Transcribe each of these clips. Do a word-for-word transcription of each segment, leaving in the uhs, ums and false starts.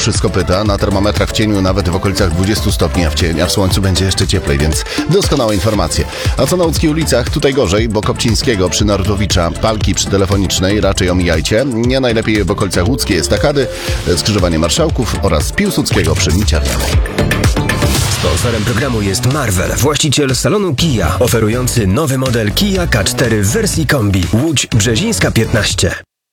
wszystko pyta. Na termometrach w cieniu nawet w okolicach dwudziestu stopni, a w cieniu, a w słońcu będzie jeszcze cieplej, więc doskonałe informacje. A co na łódzkich ulicach? Tutaj gorzej, bo Kopcińskiego przy Narodowicza, Palki przy Telefonicznej raczej omijajcie. Nie najlepiej w okolicach łódzkiej estakady, skrzyżowanie Marszałków oraz Piłsudskiego przy Miciarnianej. Sponsorem programu jest Marvel, właściciel salonu Kia, oferujący nowy model Kia K cztery w wersji kombi. Łódź Brzezińska piętnaście.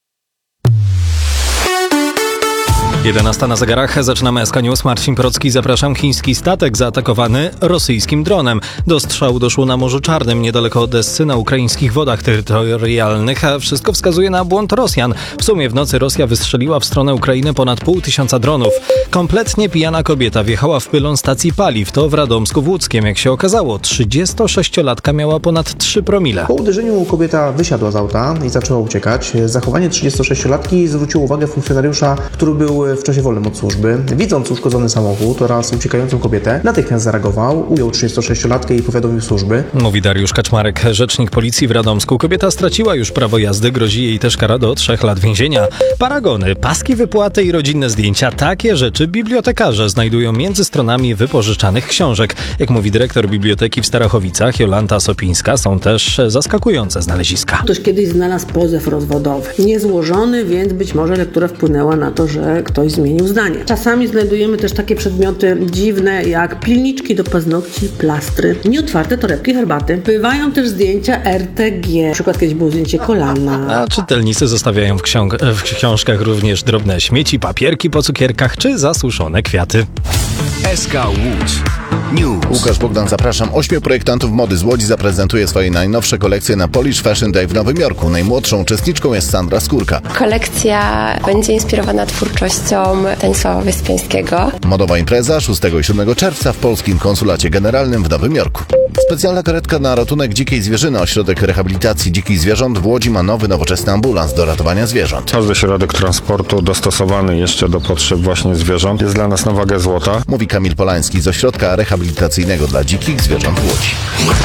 jedenasta na zegarach. Zaczynamy S K News. Marcin Procki, zapraszam. Chiński statek zaatakowany rosyjskim dronem. Do strzału doszło na Morzu Czarnym, niedaleko Odessy, na ukraińskich wodach terytorialnych. A wszystko wskazuje na błąd Rosjan. W sumie w nocy Rosja wystrzeliła w stronę Ukrainy ponad pół tysiąca dronów. Kompletnie pijana kobieta wjechała w pylon stacji paliw. To w Radomsku w Łódzkiem. Jak się okazało, trzydziestosześciolatka miała ponad trzy promile. Po uderzeniu kobieta wysiadła z auta i zaczęła uciekać. Zachowanie trzydziestosześciolatki zwróciło uwagę funkcjonariusza, który był w czasie wolnym od służby. Widząc uszkodzony samochód oraz uciekającą kobietę, natychmiast zareagował, ujął trzydziestosześciolatkę i powiadomił służby. Mówi Dariusz Kaczmarek, rzecznik policji w Radomsku. Kobieta straciła już prawo jazdy, grozi jej też kara do trzech lat więzienia. Paragony, paski wypłaty i rodzinne zdjęcia. Takie rzeczy bibliotekarze znajdują między stronami wypożyczanych książek. Jak mówi dyrektor biblioteki w Starachowicach, Jolanta Sopińska, są też zaskakujące znaleziska. Ktoś kiedyś znalazł pozew rozwodowy. Niezłożony, więc być może lektura wpłynęła na to, że ktoś zmienił zdanie. Czasami znajdujemy też takie przedmioty dziwne, jak pilniczki do paznokci, plastry, nieotwarte torebki herbaty. Bywają też zdjęcia R T G. Na przykład kiedyś było zdjęcie kolana. A czytelnicy zostawiają w, ksiąg- w książkach również drobne śmieci, papierki po cukierkach czy zasuszone kwiaty. S K Łódź News. Łukasz Bogdan, zapraszam. Ośmiu projektantów mody z Łodzi zaprezentuje swoje najnowsze kolekcje na Polish Fashion Day w Nowym Jorku. Najmłodszą uczestniczką jest Sandra Skórka. Kolekcja będzie inspirowana twórczością Stanisława Wyspiańskiego. Modowa impreza szóstego i siódmego czerwca w Polskim Konsulacie Generalnym w Nowym Jorku. Specjalna karetka na ratunek dzikiej zwierzyny. Ośrodek rehabilitacji dzikich zwierząt w Łodzi ma nowy, nowoczesny ambulans do ratowania zwierząt. Każdy środek transportu dostosowany jeszcze do potrzeb właśnie zwierząt jest dla nas na wagę złota. Mówi Kamil Polański z Ośrodka Rehabilitacyjnego dla Dzikich Zwierząt w Łodzi.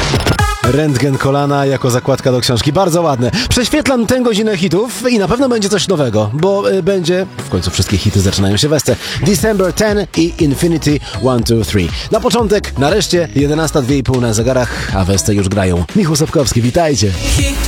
Rentgen kolana jako zakładka do książki. Bardzo ładne. Prześwietlam tę godzinę hitów i na pewno będzie coś nowego, bo y, będzie... W końcu wszystkie hity zaczynają się w Esce. December ten i Infinity one, two, three. Na początek, nareszcie, jedenasta dwie i pół na zegarach, a w Esce już grają. Michał Sapkowski, witajcie.